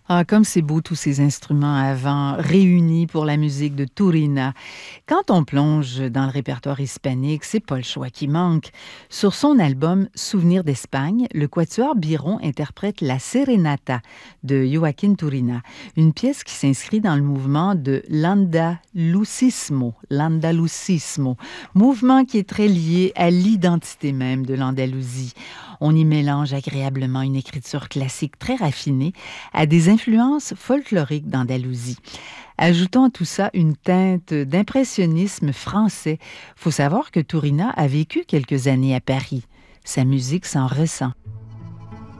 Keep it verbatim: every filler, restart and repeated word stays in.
Ah, comme c'est beau tous ces instruments à vent réunis pour la musique de Turina. Quand on plonge dans le répertoire hispanique, c'est pas le choix qui manque. Sur son album Souvenirs d'Espagne, le quatuor Biron interprète la Serenata de Joaquín Turina, une pièce qui s'inscrit dans le mouvement de l'andalusismo, l'andalusismo, mouvement qui est très lié à l'identité même de l'Andalousie. On y mélange agréablement une écriture classique très raffinée à des influences folkloriques d'Andalousie. Ajoutons à tout ça une teinte d'impressionnisme français. Faut savoir que Turina a vécu quelques années à Paris. Sa musique s'en ressent.